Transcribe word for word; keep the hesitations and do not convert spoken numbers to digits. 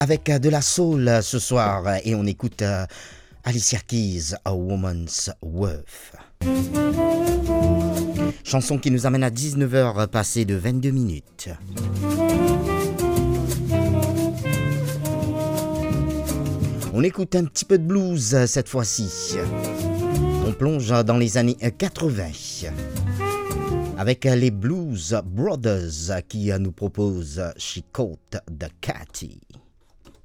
avec de la soul ce soir et on écoute Alicia Keys, A Woman's Worth. Chanson qui nous amène à dix-neuf heures passées de vingt-deux minutes. On écoute un petit peu de blues cette fois-ci. On plonge dans les années quatre-vingts avec les Blues Brothers qui nous proposent She Caught the Catty.